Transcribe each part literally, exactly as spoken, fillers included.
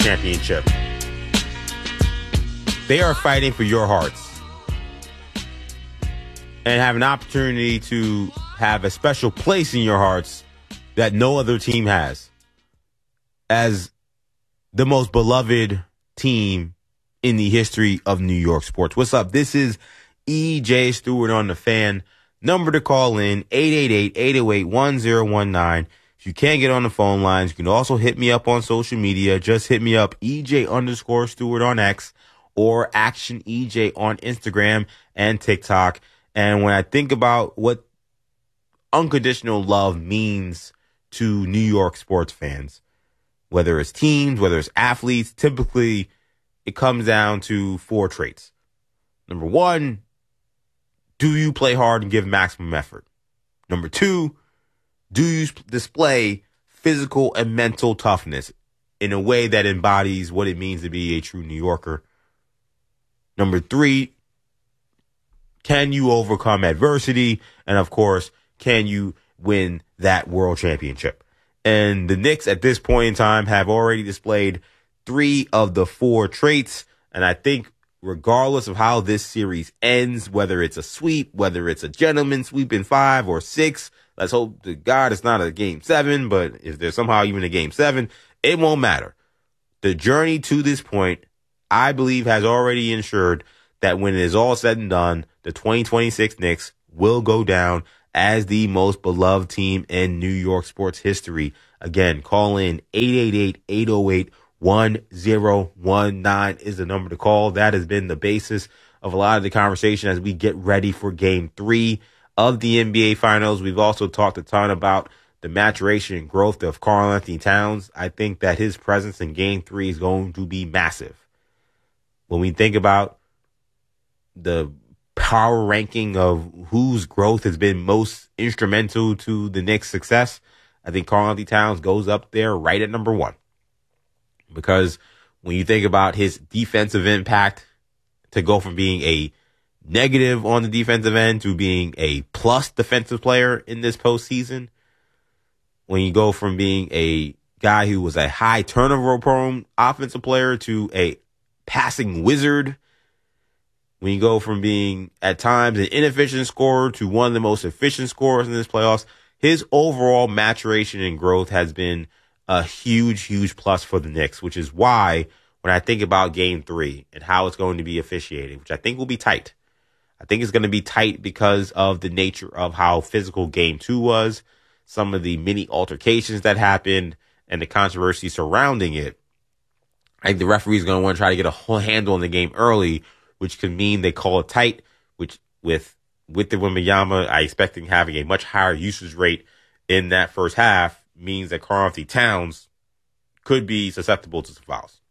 championship. They are fighting for your hearts and have an opportunity to have a special place in your hearts that no other team has as the most beloved team in the history of New York sports. What's up? This is E J Stewart on the Fan. Number to call in, eight eight eight, eight oh eight, one oh one nine. If you can't get on the phone lines, you can also hit me up on social media. Just hit me up, E J underscore Stewart on X or Action E J on Instagram and TikTok. And when I think about what unconditional love means to New York sports fans, whether it's teams, whether it's athletes, typically it comes down to four traits. Number one, do you play hard and give maximum effort? Number two, do you display physical and mental toughness in a way that embodies what it means to be a true New Yorker? Number three, can you overcome adversity? And of course, can you win that world championship? And the Knicks at this point in time have already displayed three of the four traits. And I think regardless of how this series ends, whether it's a sweep, whether it's a gentleman sweep in five or six, let's hope to God it's not a game seven, but if there's somehow even a game seven, it won't matter. The journey to this point, I believe, has already ensured that when it is all said and done, the twenty twenty-six Knicks will go down as the most beloved team in New York sports history. Again, call in eight eight eight, eight oh eight, one oh one nine is the number to call. That has been the basis of a lot of the conversation as we get ready for game three of the N B A Finals. We've also talked a ton about the maturation and growth of Karl-Anthony Towns. I think that his presence in game three is going to be massive. When we think about the power ranking of whose growth has been most instrumental to the Knicks' success, I think Karl-Anthony Towns goes up there right at number one. Because when you think about his defensive impact, to go from being a negative on the defensive end to being a plus defensive player in this postseason, when you go from being a guy who was a high turnover prone offensive player to a passing wizard, when you go from being at times an inefficient scorer to one of the most efficient scorers in this playoffs, his overall maturation and growth has been a huge, huge plus for the Knicks, which is why when I think about game three and how it's going to be officiated, which I think will be tight, I think it's going to be tight because of the nature of how physical game two was, some of the mini altercations that happened, and the controversy surrounding it. I think the referee is going to want to try to get a whole handle on the game early, which could mean they call it tight, which with with the Wembanyama, I expect him having a much higher usage rate in that first half, means that Karl-Anthony Towns could be susceptible to some fouls.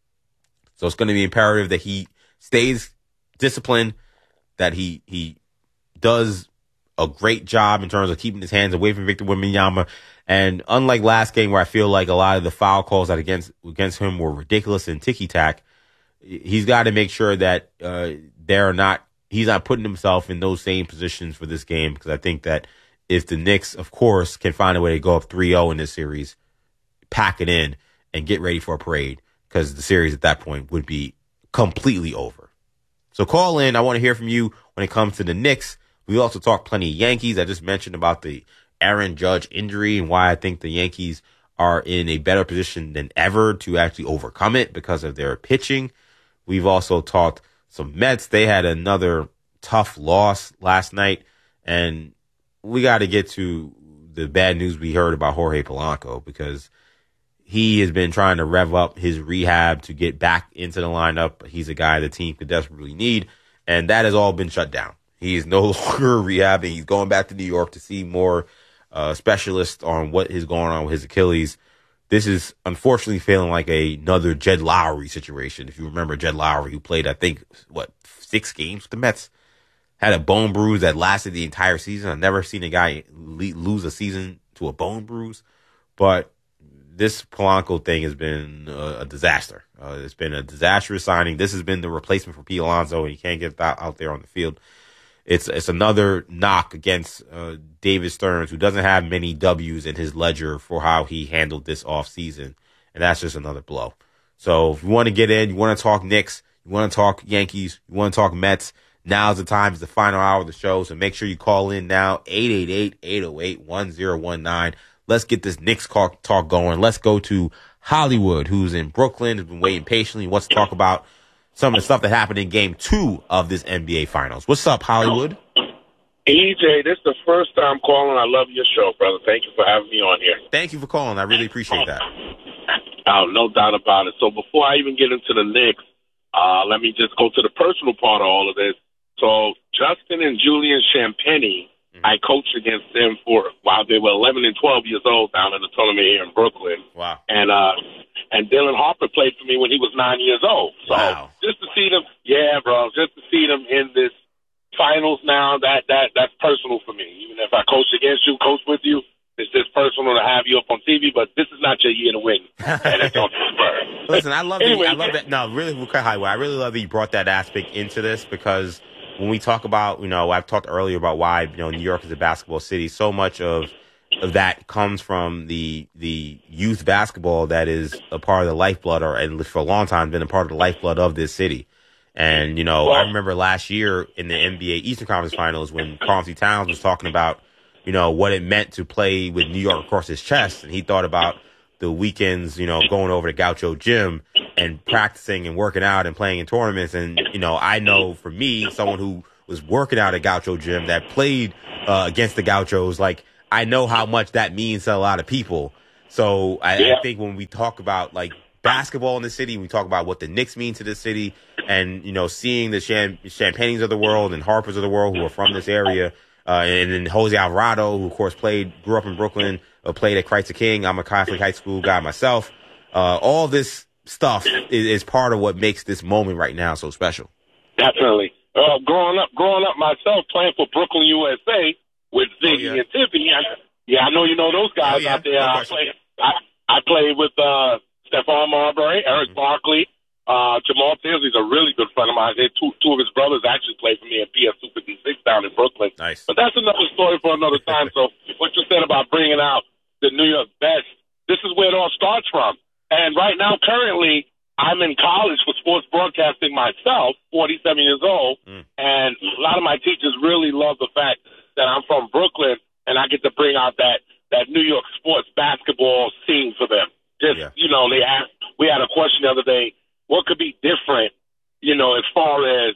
So it's going to be imperative that he stays disciplined, that he he does a great job in terms of keeping his hands away from Victor Wembanyama. And unlike last game where I feel like a lot of the foul calls that against against him were ridiculous and ticky-tack, he's got to make sure that uh, they're not he's not putting himself in those same positions for this game, because I think that if the Knicks, of course, can find a way to go up three oh in this series, pack it in, and get ready for a parade, because the series at that point would be completely over. So call in. I want to hear from you when it comes to the Knicks. We also talked plenty of Yankees. I just mentioned about the Aaron Judge injury and why I think the Yankees are in a better position than ever to actually overcome it because of their pitching. We've also talked some Mets. They had another tough loss last night, and we got to get to the bad news we heard about Jorge Polanco, because he has been trying to rev up his rehab to get back into the lineup. He's a guy the team could desperately need, and that has all been shut down. He is no longer rehabbing. He's going back to New York to see more uh, specialists on what is going on with his Achilles. This is unfortunately feeling like a, another Jed Lowry situation. If you remember Jed Lowry, who played, I think, what, six games with the Mets, had a bone bruise that lasted the entire season. I've never seen a guy le- lose a season to a bone bruise. But this Polanco thing has been a, a disaster. Uh, it's been a disastrous signing. This has been the replacement for Pete Alonso, and you can't get that out there on the field. It's it's another knock against uh, David Stearns, who doesn't have many W's in his ledger for how he handled this offseason. And that's just another blow. So if you want to get in, you want to talk Knicks, you want to talk Yankees, you want to talk Mets, now's the time. It's the final hour of the show. So make sure you call in now, eight eight eight, eight oh eight, one oh one nine. Let's get this Knicks talk going. Let's go to Hollywood, who's in Brooklyn, has been waiting patiently, wants to talk about some of the stuff that happened in game two of this N B A Finals. What's up, Hollywood? E J, this is the first time calling. I love your show, brother. Thank you for having me on here. Thank you for calling. I really appreciate that. Oh, no doubt about it. So before I even get into the Knicks, uh, let me just go to the personal part of all of this. So Justin and Julian Champagnie, mm-hmm. I coached against them for while they were eleven and twelve years old down in the tournament here in Brooklyn. Wow. And uh, and Dylan Harper played for me when he was nine years old. So wow. just to see them, yeah, bro, just to see them in this finals now, that that that's personal for me. Even if I coach against you, coach with you, it's just personal to have you up on T V. But this is not your year to win. And it's on Spurs. Listen, I love anyway, that. I love that. No, really, I really love that you brought that aspect into this, because when we talk about, you know, I've talked earlier about why, you know, New York is a basketball city. So much of of that comes from the the youth basketball that is a part of the lifeblood, or at least for a long time been a part of the lifeblood of this city. And, you know, well, I remember last year in the N B A Eastern Conference Finals when Karl-Anthony Towns was talking about, you know, what it meant to play with New York across his chest. And he thought about the weekends, you know, going over to Gaucho Gym and practicing and working out and playing in tournaments. And, you know, I know for me, someone who was working out at Gaucho Gym that played uh, against the Gauchos, like, I know how much that means to a lot of people. So I, yeah. I think when we talk about, like, basketball in the city, we talk about what the Knicks mean to the city, and, you know, seeing the Cham- Champagnes of the world and Harpers of the world who are from this area, uh, and then Jose Alvarado, who, of course, played, grew up in Brooklyn, uh, played at Christ the King. I'm a Catholic high school guy myself. Uh, all this stuff is, is part of what makes this moment right now so special. Definitely. Uh, growing up, growing up myself, playing for Brooklyn, U S A with Ziggy oh, yeah. and Tiffany. I, yeah, I know you know those guys oh, yeah. out there. No I, played, I, I played with uh, Stephon Marbury, Eric mm-hmm. Barkley, uh, Jamal Tinsley's a really good friend of mine. Two, two of his brothers actually played for me at P S two fifty-six down in Brooklyn. Nice. But that's another story for another time. So what you said about bringing out the New York best, this is where it all starts from. And right now, currently, I'm in college for sports broadcasting myself, forty-seven years old, mm. and a lot of my teachers really love the fact that I'm from Brooklyn, and I get to bring out that, that New York sports basketball scene for them. Just, yeah. you know, they asked, we had a question the other day, what could be different, you know, as far as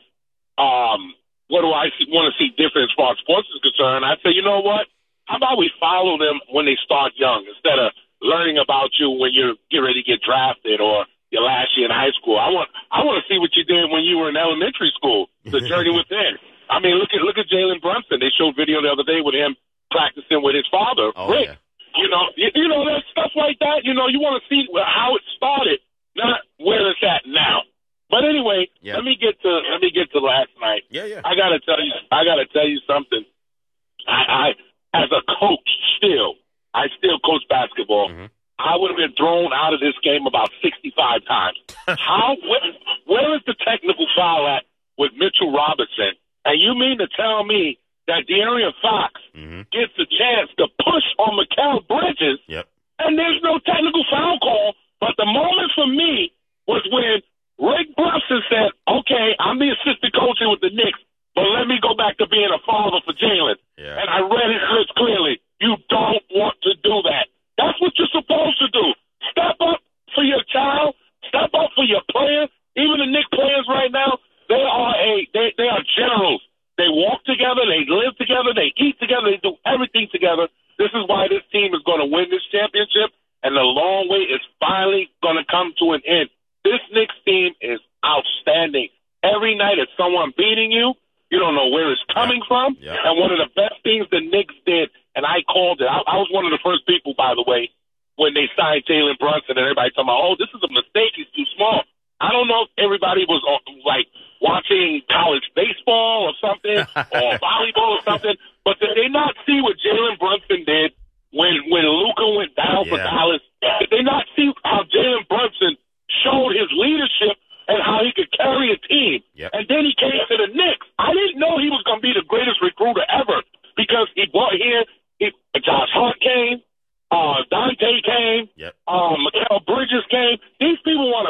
um, what do I see, want to see different as far as sports is concerned? I say, you know what? How about we follow them when they start young instead of learning about you when you get ready to get drafted or your last year in high school? I want I want to see what you did when you were in elementary school, the journey within. I mean, look at look at Jalen Brunson. They showed video the other day with him practicing with his father, oh, Rick. Yeah. You know, you, you know, that stuff like that. You know, you want to see how it started, not where it's at now. But anyway, yeah. let me get to let me get to last night. Yeah, yeah. I gotta tell you, I gotta tell you something. I, I as a coach, still, I still coach basketball. Mm-hmm. I would have been thrown out of this game about sixty-five times. How? Where, where is the technical foul at with Mitchell Robinson? And you mean to tell me that De'Aaron Fox mm-hmm. gets a chance to push on Mikal Bridges, yep. and there's no technical foul call? But the moment for me was when Rick Brunson said, okay, I'm the assistant coach here with the Knicks, but let me go back to being a father for Jalen. Yeah. And I read his lips clearly. You don't want to do that. That's what you're supposed to do. Step up for your child. Step up for your player. Even the Knicks players right now, they are a they, they are generals. They walk together. They live together. They eat together. They do everything together. This is why this team is going to win this championship, and the long wait is finally going to come to an end. This Knicks team is outstanding. Every night it's someone beating you. You don't know where it's coming yeah. from. Yeah. And one of the best things the Knicks did, and I called it, I, I was one of the first people, by the way, when they signed Jalen Brunson, and everybody talking about, oh, this is a mistake. He's too small. I don't know if everybody was, like, watching college baseball or something or volleyball or something, but did they not see what Jalen Brunson did when, when Luka went down yeah. for Dallas? Did they not see how Jalen Brunson showed his leadership and how he could carry a team? Yep. And then he came to the Knicks. I didn't know he was going to be the greatest recruiter ever because he brought here, he, Josh Hart came, uh, Dante came, yep. um, Mikal Bridges came. These people want to fight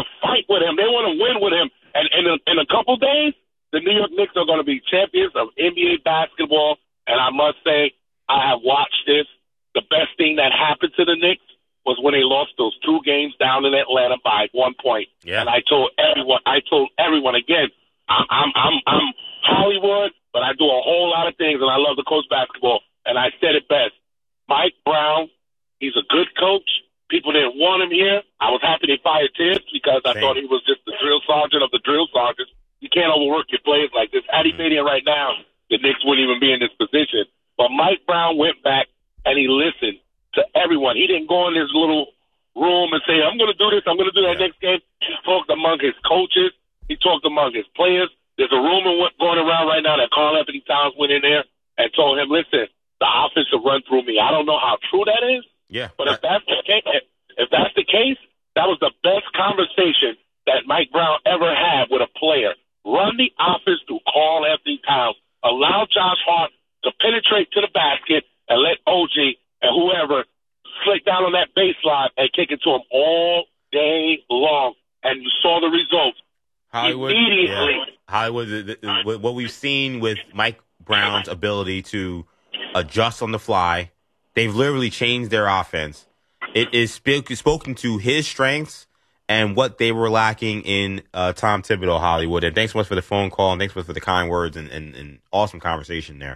fight with him. They want to win with him. And in a, in a couple days, the New York Knicks are going to be champions of N B A basketball. And I must say, I have watched this. The best thing that happened to the Knicks was when they lost those two games down in Atlanta by one point. Yeah. And I told everyone, I told everyone again, I'm, I'm, I'm, I'm Hollywood, but I do a whole lot of things, and I love to coach basketball. And I said it best. Mike Brown, he's a good coach. People didn't want him here. I was happy they fired Tibbs because I Same. thought he was just the drill sergeant of the drill sergeants. You can't overwork your players like this. Had he been here right now, the Knicks wouldn't even be in this position. But Mike Brown went back and he listened to everyone. He didn't go in his little room and say, I'm going to do this, I'm going to do that Yeah. next game. He talked among his coaches. He talked among his players. There's a rumor going around right now that Karl Anthony Towns went in there and told him, listen, the offense will run through me. I don't know how true that is. Yeah. But if that's the case, if that's the case, that was the best conversation that Mike Brown ever had with a player. Run the offense through Karl Anthony Towns. Allow Josh Hart to penetrate to the basket and let O G and whoever slick down on that baseline and kick it to him all day long. And you saw the results. Hollywood, Immediately. yeah. Hollywood, the, the, what we've seen with Mike Brown's ability to adjust on the fly, they've literally changed their offense. It is sp- spoken to his strengths and what they were lacking in uh, Tom Thibodeau, Hollywood. And thanks so much for the phone call, and thanks so much for the kind words and, and, and awesome conversation there.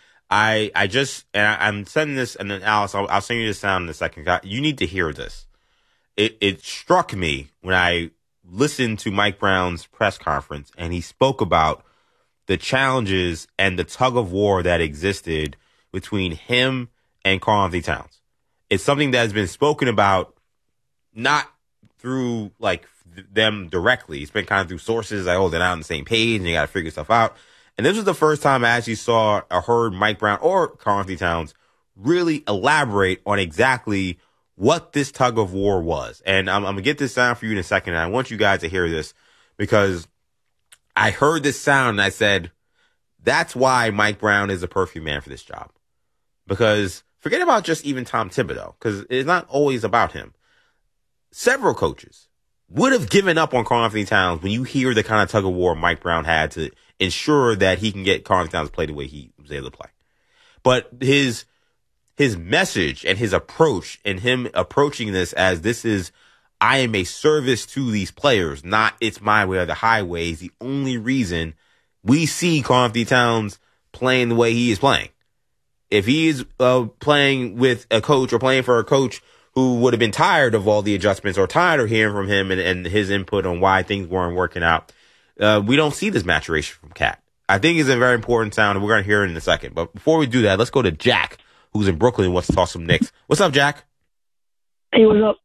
I I just, and I, I'm sending this, and then Alice, I'll, I'll send you the sound in a second. You need to hear this. It, it struck me when I listened to Mike Brown's press conference, and he spoke about the challenges and the tug of war that existed between him and Karl Anthony Towns. It's something that has been spoken about, not through like them directly. It's been kind of through sources like, oh, they're not on the same page and you got to figure stuff out. And this was the first time I actually saw or heard Mike Brown or Karl Anthony Towns really elaborate on exactly what this tug of war was. And I'm, I'm going to get this sound for you in a second. And I want you guys to hear this because I heard this sound and I said, that's why Mike Brown is a perfect man for this job. Because forget about just even Tom Thibodeau, because it's not always about him. Several coaches would have given up on Karl Anthony Towns when you hear the kind of tug of war Mike Brown had to ensure that he can get Karl Anthony Towns to play the way he was able to play. But his his message and his approach and him approaching this as this is, I am a service to these players, not it's my way or the highway, is the only reason we see Karl Anthony Towns playing the way he is playing. If he is uh, playing with a coach or playing for a coach who would have been tired of all the adjustments or tired of hearing from him and, and his input on why things weren't working out, uh, we don't see this maturation from Cat. I think it's a very important sound, and we're going to hear it in a second. But before we do that, let's go to Jack, who's in Brooklyn and wants to talk some Knicks. What's up, Jack? Hey, what's up?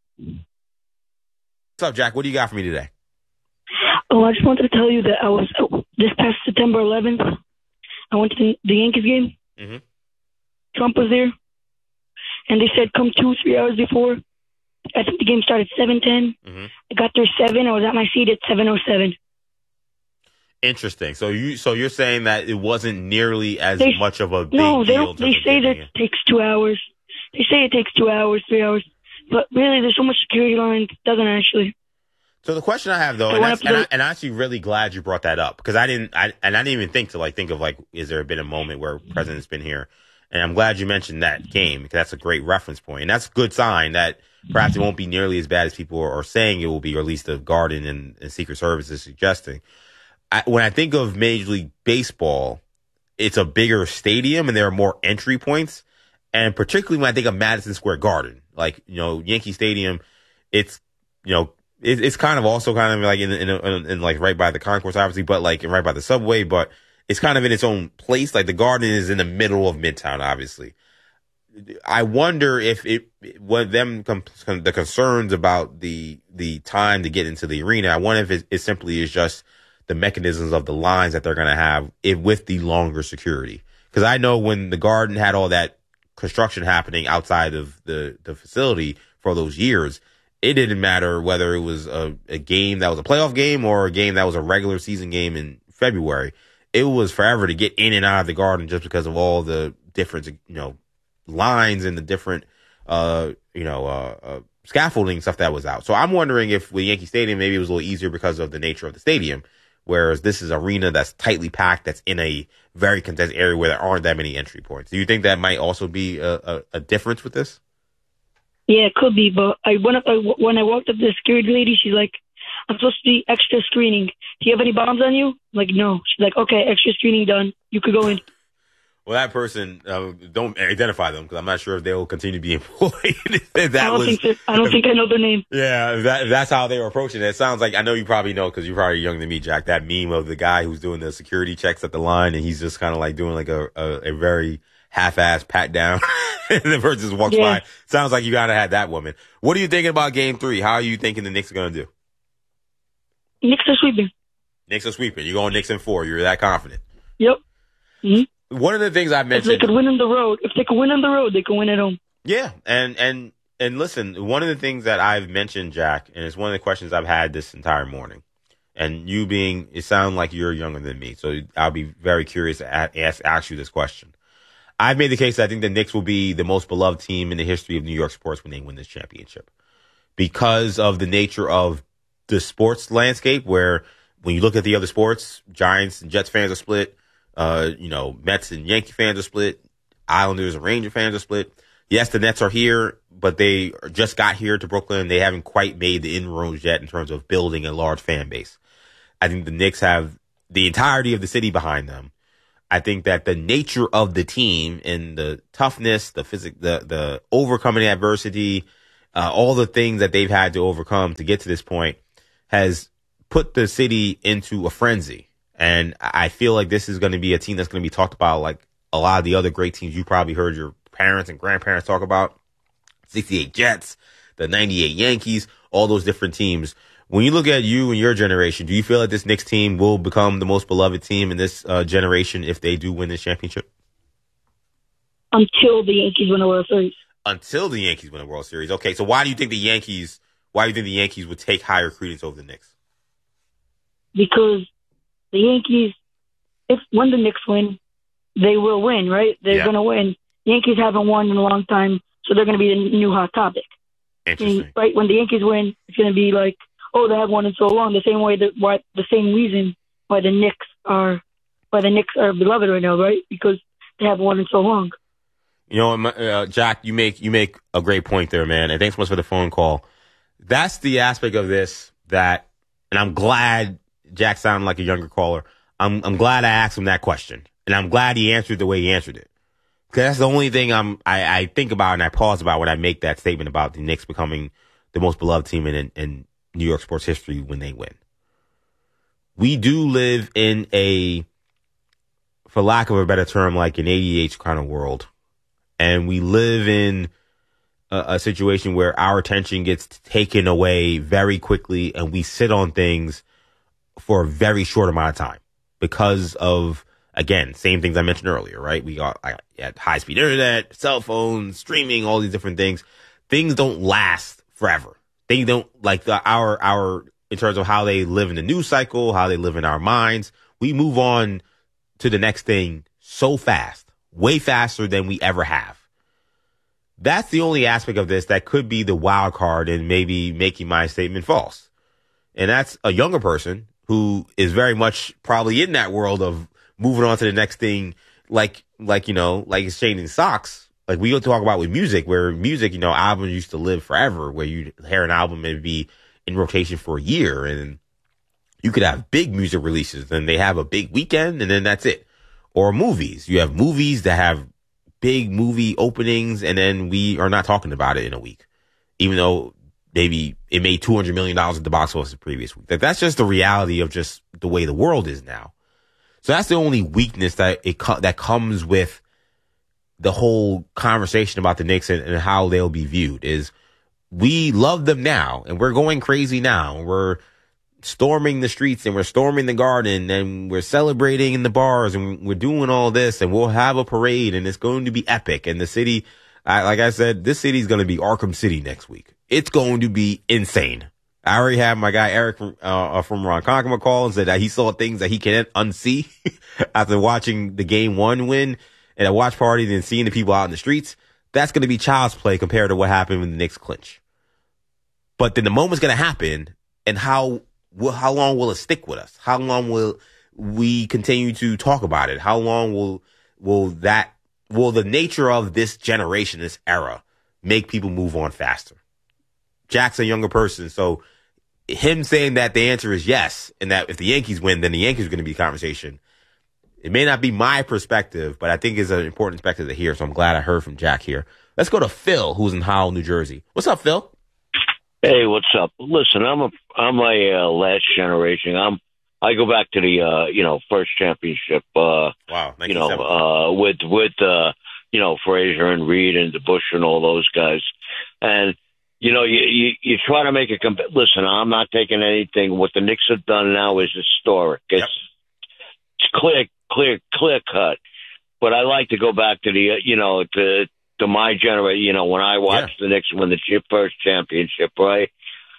What's up, Jack? What do you got for me today? Oh, I just wanted to tell you that I was, uh, this past September eleventh, I went to the, the Yankees game. Mm-hmm. Trump was there, and they said come two, three hours before. I think the game started seven ten. Mm-hmm. I got there seven. I was at my seat at seven oh seven. Interesting. So you, so you're saying that it wasn't nearly as They- much of a big No, they deal don't. in They terms of say that getting it takes two hours. They say it takes two hours, three hours, but really, there's so much security lines. It doesn't actually. So the question I have though, So and, what that's, up and, to I, the- and I'm actually really glad you brought that up because I didn't, I, and I didn't even think to like think of like, is there been a moment where president's been here? And I'm glad you mentioned that game because that's a great reference point, and that's a good sign that perhaps it won't be nearly as bad as people are saying it will be, or at least the Garden and, and Secret Service is suggesting. I, when I think of Major League Baseball, it's a bigger stadium and there are more entry points, and particularly when I think of Madison Square Garden, like you know Yankee Stadium, it's you know. It, it's kind of also kind of like in, in, in, in like right by the concourse, obviously, but like right by the subway, but it's kind of in its own place. Like the Garden is in the middle of Midtown, obviously. I wonder if it, what them, the concerns about the, the time to get into the arena, I wonder if it, it simply is just the mechanisms of the lines that they're going to have if, with the longer security. Cause I know when the Garden had all that construction happening outside of the, the facility for those years, it didn't matter whether it was a, a game that was a playoff game or a game that was a regular season game in February. It was forever to get in and out of the Garden just because of all the different, you know, lines and the different, uh, you know, uh, uh, scaffolding stuff that was out. So I'm wondering if with Yankee Stadium, maybe it was a little easier because of the nature of the stadium, whereas this is arena that's tightly packed, that's in a very contested area where there aren't that many entry points. Do you think that might also be a, a, a difference with this? Yeah, it could be, but I went up, I, when I walked up to the security lady, she's like, I'm supposed to be extra screening. Do you have any bombs on you? I'm like, no. She's like, okay, extra screening done. You could go in. Well, that person, uh, don't identify them because I'm not sure if they will continue to be employed. that I don't, was, think so. I don't think I know their name. Yeah, that, that's how they were approaching it. It sounds like, I know you probably know because you're probably younger than me, Jack, that meme of the guy who's doing the security checks at the line and he's just kind of like doing like a, a, a very half-assed pat down and the person just walks yeah. by. Sounds like you kind of had that woman. What are you thinking about game three? How are you thinking the Knicks are going to do? Knicks are sweeping. Knicks are sweeping. You're going Knicks in four. You're that confident. Yep. Mm-hmm. One of the things I mentioned. If they could win on the road, if they could win on the road, they could win at home. Yeah, and and and listen, one of the things that I've mentioned, Jack, and it's one of the questions I've had this entire morning, and you being, it sounds like you're younger than me, so I'll be very curious to ask, ask you this question. I've made the case that I think the Knicks will be the most beloved team in the history of New York sports when they win this championship because of the nature of the sports landscape where when you look at the other sports, Giants and Jets fans are split. Uh, you know, Mets and Yankee fans are split. Islanders and Ranger fans are split. Yes, the Nets are here, but they just got here to Brooklyn. They haven't quite made the inroads yet in terms of building a large fan base. I think the Knicks have the entirety of the city behind them. I think that the nature of the team and the toughness, the physic, the, the overcoming adversity, uh, all the things that they've had to overcome to get to this point has put the city into a frenzy. And I feel like this is going to be a team that's going to be talked about like a lot of the other great teams you probably heard your parents and grandparents talk about. sixty-eight Jets, the ninety-eight Yankees, all those different teams. When you look at you and your generation, do you feel like this Knicks team will become the most beloved team in this uh, generation if they do win this championship? Until the Yankees win the World Series. Until the Yankees win the World Series. Okay, so why do you think the Yankees, why do you think the Yankees would take higher credence over the Knicks? Because the Yankees, if when the Knicks win, they will win, right? They're yeah. going to win. The Yankees haven't won in a long time, so they're going to be the new hot topic. Interesting. And, right? When the Yankees win, it's going to be like, oh, they have won in so long. The same way that why the same reason why the Knicks are why the Knicks are beloved right now, right? Because they haven't won in so long. You know, uh, Jack, you make you make a great point there, man. And thanks so much for the phone call. That's the aspect of this that, and I'm glad Jack sounded like a younger caller. I'm I'm glad I asked him that question, and I'm glad he answered the way he answered it. Because that's the only thing I'm I, I think about and I pause about when I make that statement about the Knicks becoming the most beloved team in in New York sports history when they win. We do live in a, for lack of a better term, like an A D H kind of world, and we live in a, a situation where our attention gets taken away very quickly, and we sit on things for a very short amount of time because of, again, same things I mentioned earlier, right? We got, I got high speed internet, cell phones, streaming, all these different things. Things don't last forever. They don't like the, our, our, in terms of how they live in the news cycle, how they live in our minds. We move on to the next thing so fast, way faster than we ever have. That's the only aspect of this that could be the wild card and maybe making my statement false. And that's a younger person who is very much probably in that world of moving on to the next thing, like, like, you know, like exchanging socks. Like we talk about with music, where music, you know, albums used to live forever, where you hear an album and be in rotation for a year, and you could have big music releases, and they have a big weekend, and then that's it. Or movies. You have movies that have big movie openings, and then we are not talking about it in a week, even though maybe it made two hundred million dollars at the box office the previous week. That that's just the reality of just the way the world is now. So that's the only weakness that it co- that comes with the whole conversation about the Knicks and, and how they'll be viewed is we love them now, and we're going crazy now. We're storming the streets, and we're storming the garden, and we're celebrating in the bars, and we're doing all this, and we'll have a parade, and it's going to be epic. And the city, I, like I said, this city is going to be Arkham City next week. It's going to be insane. I already have my guy Eric from, uh, from Ronkonkoma call and said that he saw things that he can't unsee after watching the game one win at a watch party and then seeing the people out in the streets. That's going to be child's play compared to what happened when the Knicks clinch. But then the moment's going to happen, and how will, how long will it stick with us? How long will we continue to talk about it? How long will will that will the nature of this generation, this era, make people move on faster? Jack's a younger person, so him saying that the answer is yes, and that if the Yankees win, then the Yankees are going to be the conversation. It may not be my perspective, but I think it's an important perspective to hear, so I'm glad I heard from Jack here. Let's go to Phil, who's in Howell, New Jersey. What's up, Phil? Hey, what's up? Listen, I'm a I'm a uh, last generation. I'm I go back to the uh, you know first championship. Uh, wow, you know uh, with with uh, you know Frazier and Reed and DeBusch and all those guys, and you know you you, you try to make a comp- listen. I'm not taking anything. What the Knicks have done now is historic. It's yep. it's clear clear clear cut. But I like to go back to the uh, you know to. To my generation, you know, when I watched yeah. the Knicks win the first championship, right?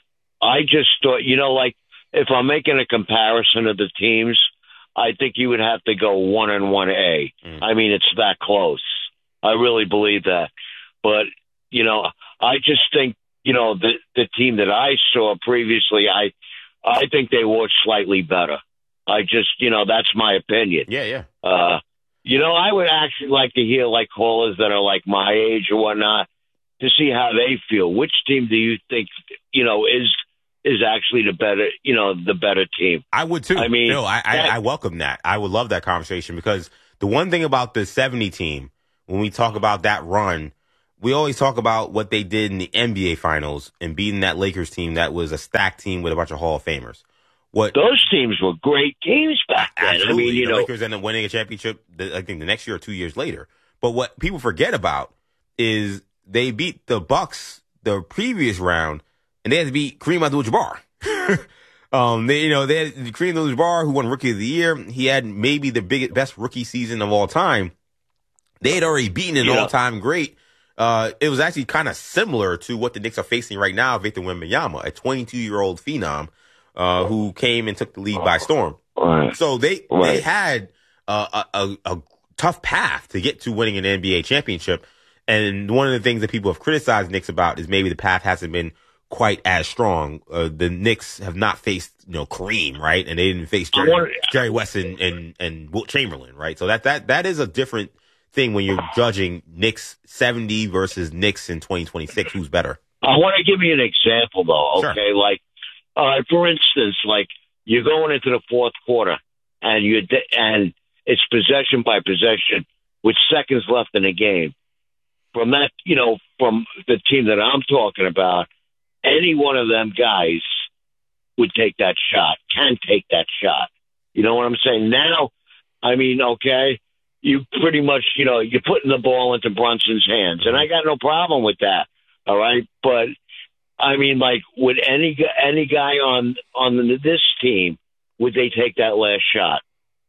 I just thought, you know, like if I'm making a comparison of the teams, I think you would have to go one and one A. Mm. I mean, it's that close. I really believe that. But you know, I just think, you know, the the team that I saw previously, I I think they were slightly better. I just, you know, that's my opinion. Yeah, yeah. Uh, You know, I would actually like to hear, like, callers that are, like, my age or whatnot to see how they feel. Which team do you think, you know, is is actually the better, you know, the better team? I would, too. I mean, no, I, that, I, I welcome that. I would love that conversation because the one thing about the seventy team, when we talk about that run, we always talk about what they did in the N B A Finals and beating that Lakers team that was a stacked team with a bunch of Hall of Famers. What those teams were great teams back then. Absolutely. I mean, you the know, Lakers ended up winning a championship, I think, the next year or two years later. But what people forget about is they beat the Bucks the previous round, and they had to beat Kareem Abdul-Jabbar. um, they, you know, they had Kareem Abdul-Jabbar, who won Rookie of the Year. He had maybe the biggest, best rookie season of all time. They had already beaten an yeah. all-time great. Uh, it was actually kind of similar to what the Knicks are facing right now, Victor Wembanyama, a twenty-two-year-old phenom. Uh, who came and took the league by storm. Right. So they right. they had uh, a, a, a tough path to get to winning an N B A championship. And one of the things that people have criticized Knicks about is maybe the path hasn't been quite as strong. Uh, the Knicks have not faced, you know, Kareem, right? And they didn't face Jerry, wanna, Jerry West and, and, and Wilt Chamberlain, right? So that, that, that is a different thing when you're judging Knicks seventy versus Knicks in twenty twenty-six. Who's better? I want to give you an example, though, okay? Sure. Like, Uh, for instance, like you're going into the fourth quarter and you and it's possession by possession with seconds left in the game. From that, you know, from the team that I'm talking about, any one of them guys would take that shot, can take that shot. You know what I'm saying? Now, I mean, okay, you pretty much, you know, you're putting the ball into Brunson's hands, and I got no problem with that. All right, but. I mean, like, would any any guy on on this team, would they take that last shot?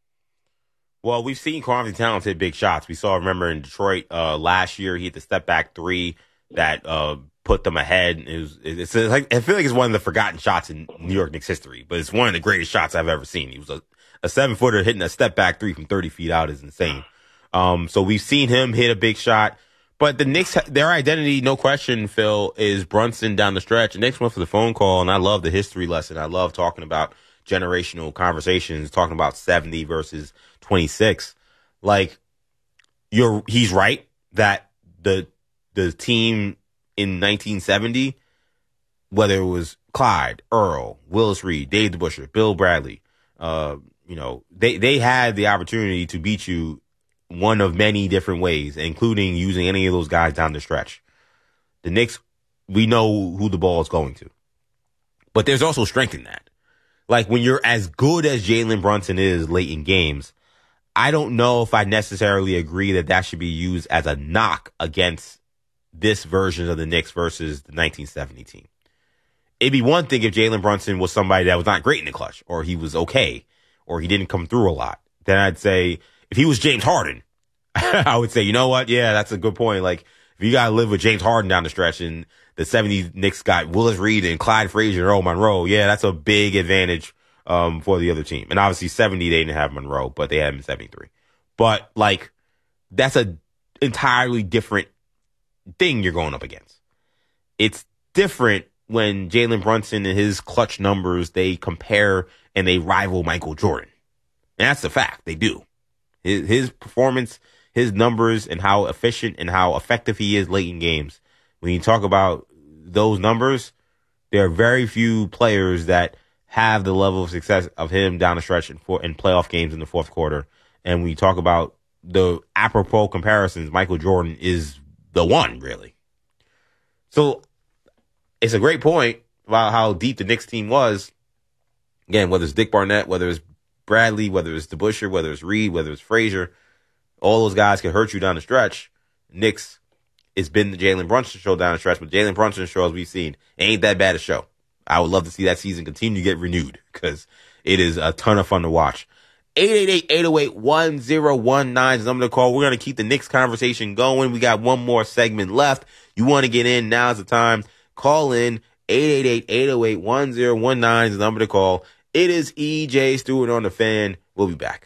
Well, we've seen Karl-Anthony Towns hit big shots. We saw, remember, in Detroit uh, last year, he hit the step-back three that uh, put them ahead. It was, it's, it's like, I feel like it's one of the forgotten shots in New York Knicks history, but it's one of the greatest shots I've ever seen. He was a, a seven-footer hitting a step-back three from thirty feet out is insane. Um, so we've seen him hit a big shot. But the Knicks, their identity, no question, Phil, is Brunson down the stretch. The Knicks went for the phone call, and I love the history lesson. I love talking about generational conversations, talking about seventy versus twenty-six. Like, you're, he's right that the the team in nineteen seventy, whether it was Clyde, Earl, Willis Reed, Dave DeBusschere, Bill Bradley, uh, you know, they, they had the opportunity to beat you one of many different ways, including using any of those guys down the stretch. The Knicks, we know who the ball is going to. But there's also strength in that. Like, when you're as good as Jalen Brunson is late in games, I don't know if I necessarily agree that that should be used as a knock against this version of the Knicks versus the nineteen seventy team. It'd be one thing if Jalen Brunson was somebody that was not great in the clutch, or he was okay, or he didn't come through a lot. Then I'd say, if he was James Harden, I would say, you know what? Yeah, that's a good point. Like, if you got to live with James Harden down the stretch and the seventies Knicks got Willis Reed and Clyde Frazier and Earl Monroe, yeah, that's a big advantage um, for the other team. And obviously, seventy, they didn't have Monroe, but they had him in seventy-three. But, like, that's a entirely different thing you're going up against. It's different when Jalen Brunson and his clutch numbers, they compare and they rival Michael Jordan. And that's the fact. They do. His, his performance, his numbers, and how efficient and how effective he is late in games. When you talk about those numbers, there are very few players that have the level of success of him down the stretch in, four, in playoff games in the fourth quarter. And when you talk about the apropos comparisons, Michael Jordan is the one, really. So it's a great point about how deep the Knicks team was. Again, whether it's Dick Barnett, whether it's Bradley, whether it's DeBusschere, whether it's Reed, whether it's Frazier, all those guys can hurt you down the stretch. Knicks, it's been the Jalen Brunson show down the stretch, but Jalen Brunson show, as we've seen, ain't that bad a show. I would love to see that season continue to get renewed because it is a ton of fun to watch. eight eight eight, eight oh eight, one oh one nine is the number to call. We're going to keep the Knicks conversation going. We got one more segment left. You want to get in, now's the time. Call in. eight eight eight, eight oh eight, one oh one nine is the number to call. It is E J Stewart on the Fan. We'll be back.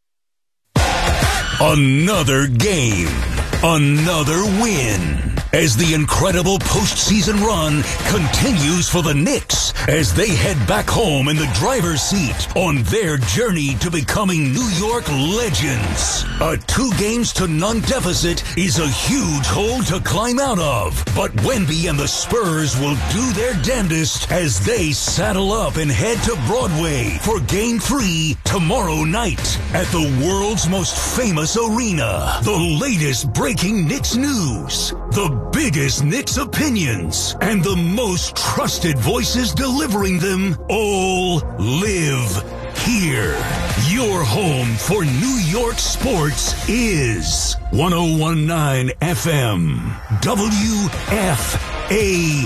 Another game. Another win. As the incredible postseason run continues for the Knicks as they head back home in the driver's seat on their journey to becoming New York legends. A two games to none deficit is a huge hole to climb out of, but Wemby and the Spurs will do their damnedest as they saddle up and head to Broadway for game three tomorrow night at the world's most famous arena. The latest breaking Knicks news, the biggest Knicks opinions, and the most trusted voices delivering them all live here. Your home for New York sports is one oh one point nine F M W F A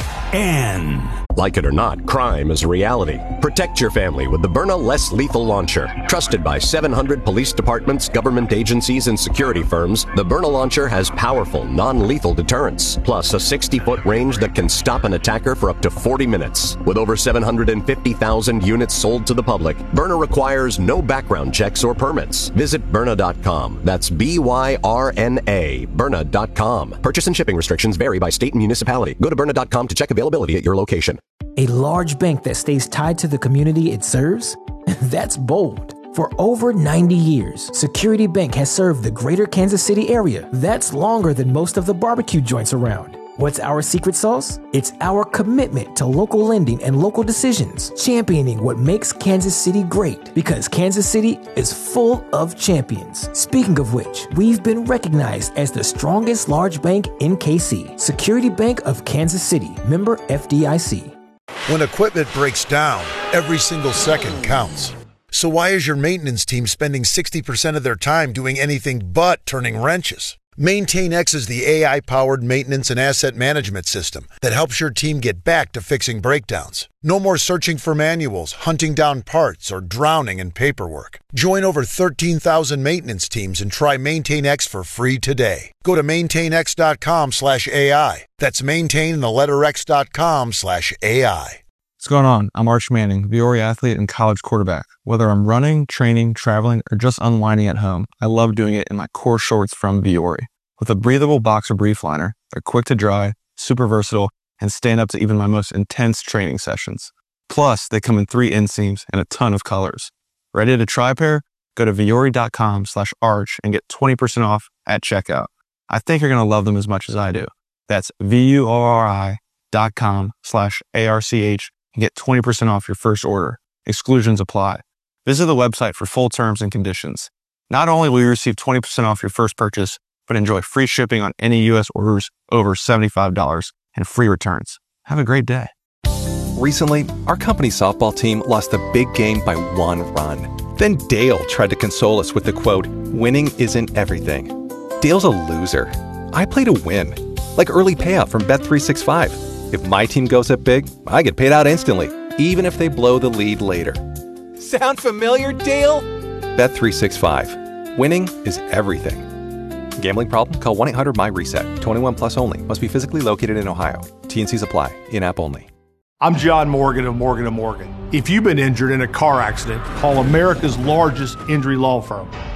N. Like it or not, crime is a reality. Protect your family with the Byrna Less Lethal Launcher. Trusted by seven hundred police departments, government agencies, and security firms, the Byrna Launcher has powerful, non-lethal deterrence, plus a sixty-foot range that can stop an attacker for up to forty minutes. With over seven hundred fifty thousand units sold to the public, Byrna requires no background checks or permits. Visit Byrna dot com. That's B Y R N A, Byrna dot com. Purchase and shipping restrictions vary by state and municipality. Go to Byrna dot com to check availability at your location. A large bank that stays tied to the community it serves? That's bold. For over ninety years, Security Bank has served the greater Kansas City area. That's longer than most of the barbecue joints around. What's our secret sauce? It's our commitment to local lending and local decisions, championing what makes Kansas City great, because Kansas City is full of champions. Speaking of which, we've been recognized as the strongest large bank in K C. Security Bank of Kansas City, member F D I C. When equipment breaks down, every single second counts. So why is your maintenance team spending sixty percent of their time doing anything but turning wrenches? MaintainX is the A I-powered maintenance and asset management system that helps your team get back to fixing breakdowns. No more searching for manuals, hunting down parts, or drowning in paperwork. Join over thirteen thousand maintenance teams and try MaintainX for free today. Go to maintainx.com slash AI. That's maintain the letter X dot com slash AI. What's going on? I'm Arch Manning, Viore athlete and college quarterback. Whether I'm running, training, traveling, or just unwinding at home, I love doing it in my core shorts from Viore. With a breathable boxer brief liner, they're quick to dry, super versatile, and stand up to even my most intense training sessions. Plus, they come in three inseams and a ton of colors. Ready to try a pair? Go to Viore.com slash arch and get twenty percent off at checkout. I think you're going to love them as much as I do. That's V-U-O-R-I dot com slash A-R-C-H and get twenty percent off your first order. Exclusions apply. Visit the website for full terms and conditions. Not only will you receive twenty percent off your first purchase, but enjoy free shipping on any U S orders over seventy-five dollars and free returns. Have a great day. Recently, our company softball team lost a big game by one run. Then Dale tried to console us with the quote, "Winning isn't everything." Dale's a loser. I play to win. Like early payout from Bet three sixty-five. If my team goes up big, I get paid out instantly, even if they blow the lead later. Sound familiar, Dale? Bet three sixty-five. Winning is everything. Gambling problem? Call one eight hundred M Y reset. twenty-one plus only. Must be physically located in Ohio. T and Cs apply. In-app only. I'm John Morgan of Morgan and Morgan. If you've been injured in a car accident, call America's largest injury law firm.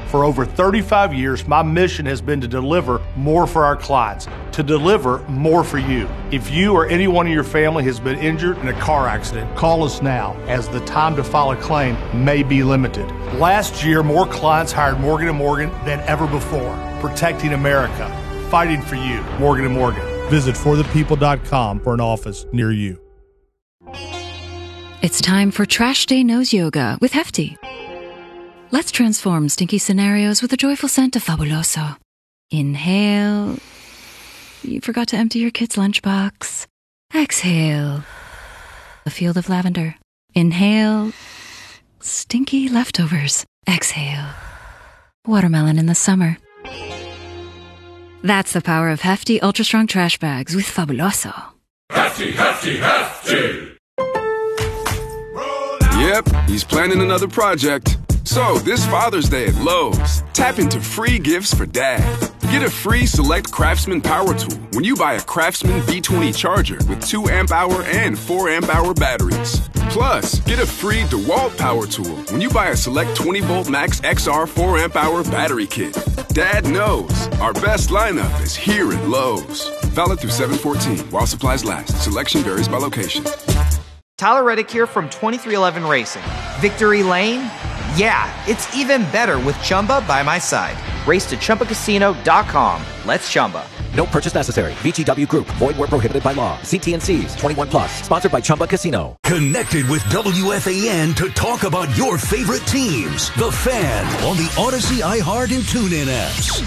For over thirty-five years, my mission has been to deliver more for our clients, to deliver more for you. If you or anyone in your family has been injured in a car accident, call us now, as the time to file a claim may be limited. Last year, more clients hired Morgan and Morgan than ever before. Protecting America, fighting for you. Morgan and Morgan. Visit for the people dot com for an office near you. It's time for Trash Day Nose Yoga with Hefty. Let's transform stinky scenarios with the joyful scent of Fabuloso. Inhale. You forgot to empty your kid's lunchbox. Exhale. A field of lavender. Inhale. Stinky leftovers. Exhale. Watermelon in the summer. That's the power of Hefty Ultra Strong Trash Bags with Fabuloso. Hefty, Hefty, Hefty! Yep, he's planning another project. So, this Father's Day at Lowe's, tap into free gifts for Dad. Get a free Select Craftsman Power Tool when you buy a Craftsman B twenty charger with two amp hour and four amp hour batteries. Plus, get a free DeWalt Power Tool when you buy a Select twenty volt Max X R four amp hour battery kit. Dad knows our best lineup is here at Lowe's. Valid through seven fourteen while supplies last. Selection varies by location. Tyler Reddick here from twenty-three eleven Racing. Victory Lane? Yeah, it's even better with Chumba by my side. Race to Chumba Casino dot com. Let's Chumba. No purchase necessary. V G W Group. Void where prohibited by law. See T and C's. twenty-one plus. Sponsored by Chumba Casino. Connected with W F A N to talk about your favorite teams. The Fan on the Odyssey, iHeart, and TuneIn apps.